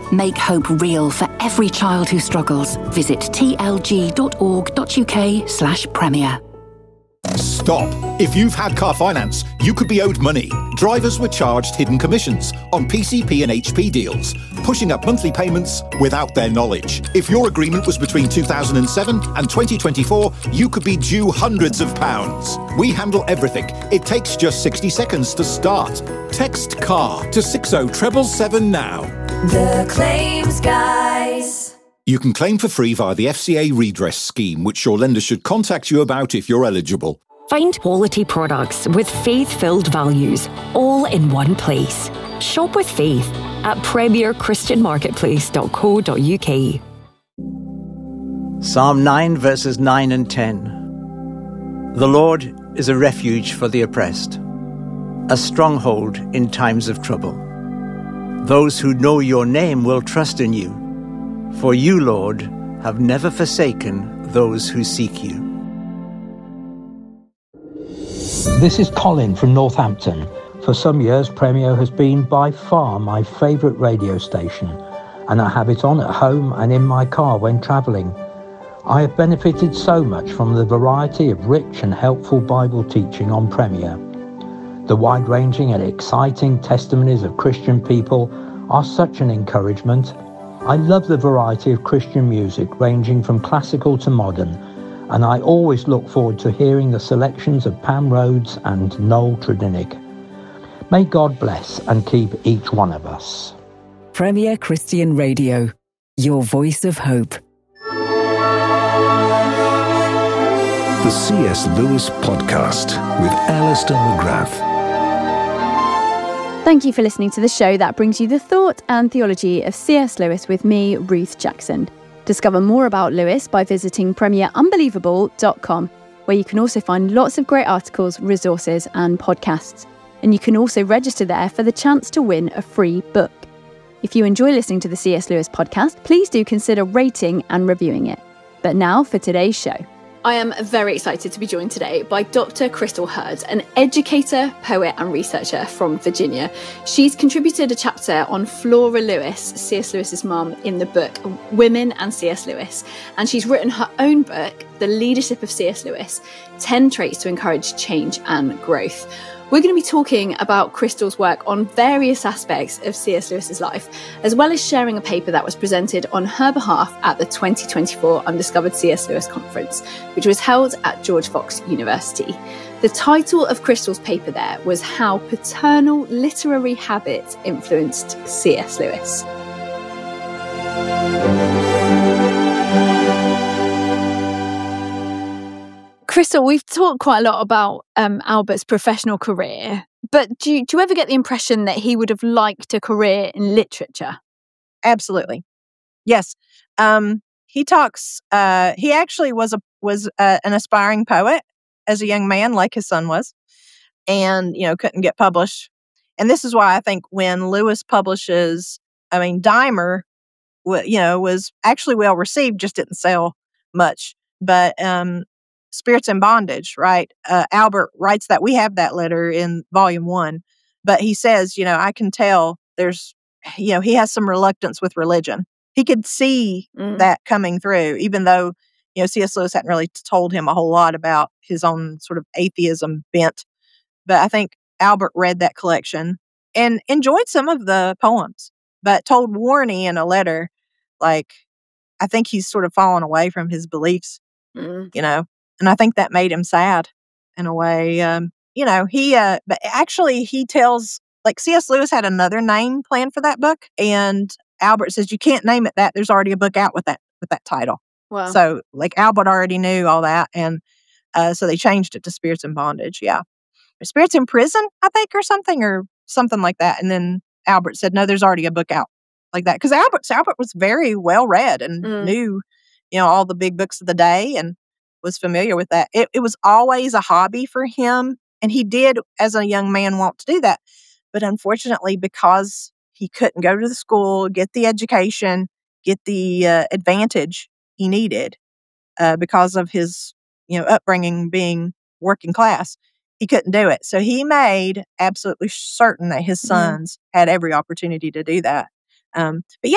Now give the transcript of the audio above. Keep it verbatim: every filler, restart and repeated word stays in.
Make hope real for every child who struggles. Visit tlg.org.uk slash premier. Stop. If you've had car finance, you could be owed money. Drivers were charged hidden commissions on P C P and H P deals, pushing up monthly payments without their knowledge. If your agreement was between two thousand seven and twenty twenty-four, you could be due hundreds of pounds. We handle everything. It takes just sixty seconds to start. Text CAR to six oh seven seven now. The Claims Guys. You can claim for free via the F C A redress scheme, which your lender should contact you about if you're eligible. Find quality products with faith-filled values, all in one place. Shop with faith at premier christian marketplace dot co dot uk. Psalm nine, verses nine and ten. The Lord is a refuge for the oppressed, a stronghold in times of trouble. Those who know your name will trust in you, for you, Lord, have never forsaken those who seek you. This is Colin from Northampton. For some years, Premio has been by far my favourite radio station, and I have it on at home and in my car when travelling. I have benefited so much from the variety of rich and helpful Bible teaching on Premio. The wide-ranging and exciting testimonies of Christian people are such an encouragement. I love the variety of Christian music ranging from classical to modern, and I always look forward to hearing the selections of Pam Rhodes and Noel Tredinnick. May God bless and keep each one of us. Premier Christian Radio, your voice of hope. The C S Lewis Podcast with Alistair McGrath. Thank you for listening to the show that brings you the thought and theology of C S Lewis with me, Ruth Jackson. Discover more about Lewis by visiting premier unbelievable dot com, where you can also find lots of great articles, resources and podcasts. And you can also register there for the chance to win a free book. If you enjoy listening to the C S Lewis podcast, please do consider rating and reviewing it. But now for today's show. I am very excited to be joined today by Doctor Crystal Hurd, an educator, poet and researcher from Virginia. She's contributed a chapter on Flora Lewis, C S Lewis's mum, in the book Women and C S Lewis. And she's written her own book, The Leadership of C S Lewis, ten Traits to Encourage Change and Growth. We're going to be talking about Crystal's work on various aspects of C S Lewis's life, as well as sharing a paper that was presented on her behalf at the twenty twenty-four Undiscovered C S Lewis Conference, which was held at George Fox University. The title of Crystal's paper there was How Paternal Literary Habit Influenced C S Lewis. Crystal, we've talked quite a lot about um, Albert's professional career, but do you, do you ever get the impression that he would have liked a career in literature? Absolutely. Yes. Um, he talks, uh, he actually was a was uh, an aspiring poet as a young man, like his son was, and, you know, couldn't get published. And this is why I think when Lewis publishes, I mean, Dimer, you know, was actually well received, just didn't sell much. But um, Spirits in Bondage, right? Uh, Albert writes that. We have that letter in volume one. But he says, you know, I can tell there's, you know, he has some reluctance with religion. He could see mm. that coming through, even though, you know, C S Lewis hadn't really told him a whole lot about his own sort of atheism bent. But I think Albert read that collection and enjoyed some of the poems, but told Warney in a letter, like, I think he's sort of fallen away from his beliefs, mm. you know, and I think that made him sad in a way. Um, you know, he, uh, but actually he tells, like, C S Lewis had another name planned for that book, and Albert says, you can't name it that. There's already a book out with that, with that title. Wow. So, like, Albert already knew all that, and uh, so they changed it to Spirits in Bondage, yeah. Spirits in Prison, I think, or something, or something like that. And then Albert said, no, there's already a book out like that. Because Albert, Albert was very well read and mm. knew, you know, all the big books of the day and was familiar with that. It, it was always a hobby for him. And he did, as a young man, want to do that. But unfortunately, because he couldn't go to the school, get the education, get the uh, advantage he needed uh, because of his, you know, upbringing being working class, he couldn't do it. So he made absolutely certain that his sons mm-hmm. had every opportunity to do that. Um, but yeah,